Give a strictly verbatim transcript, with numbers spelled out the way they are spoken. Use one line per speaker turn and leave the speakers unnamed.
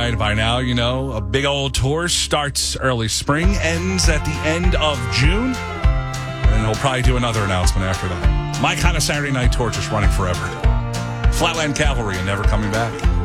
outside by now, you know, a big old tour starts early spring, ends at the end of June, and he'll probably do another announcement after that. My Kind of Saturday Night Tour just running forever. Flatland Cavalry and never coming back.